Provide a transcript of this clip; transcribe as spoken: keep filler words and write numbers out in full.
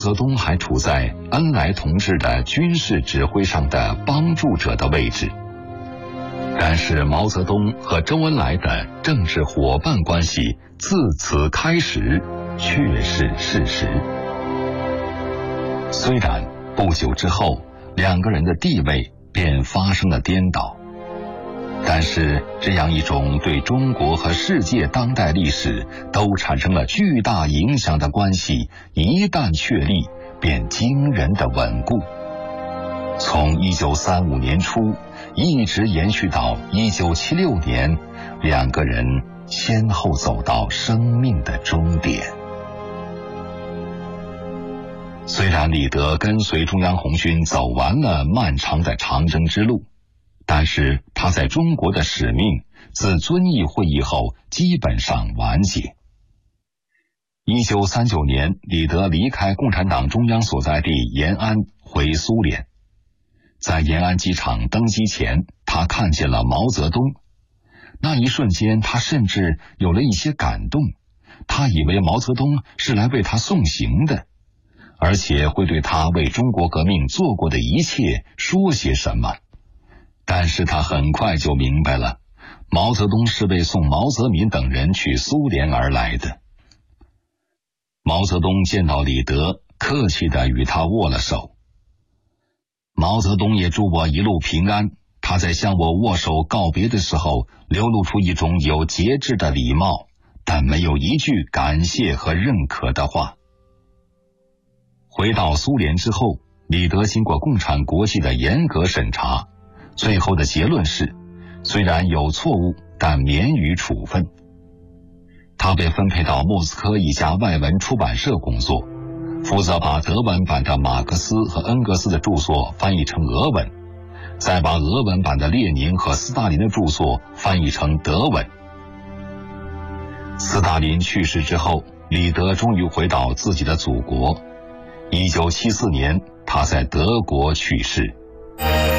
泽东还处在恩来同志的军事指挥上的帮助者的位置。但是毛泽东和周恩来的政治伙伴关系自此开始却是事实。虽然不久之后两个人的地位便发生了颠倒，但是这样一种对中国和世界当代历史都产生了巨大影响的关系，一旦确立便惊人的稳固。从一九三五年初一直延续到一九七六年，两个人先后走到生命的终点。虽然李德跟随中央红军走完了漫长的长征之路，但是他在中国的使命自遵义会议后基本上完结。一九三九年，李德离开共产党中央所在地延安回苏联。在延安机场登机前，他看见了毛泽东。那一瞬间，他甚至有了一些感动。他以为毛泽东是来为他送行的，而且会对他为中国革命做过的一切说些什么。但是他很快就明白了，毛泽东是为送毛泽民等人去苏联而来的。毛泽东见到李德，客气地与他握了手。毛泽东也祝我一路平安，他在向我握手告别的时候流露出一种有节制的礼貌，但没有一句感谢和认可的话。回到苏联之后，李德经过共产国际的严格审查，最后的结论是，虽然有错误，但免予处分。他被分配到莫斯科一家外文出版社工作，负责把德文版的马克思和恩格斯的著作翻译成俄文，再把俄文版的列宁和斯大林的著作翻译成德文。斯大林去世之后，李德终于回到自己的祖国。一九七四年，他在德国去世。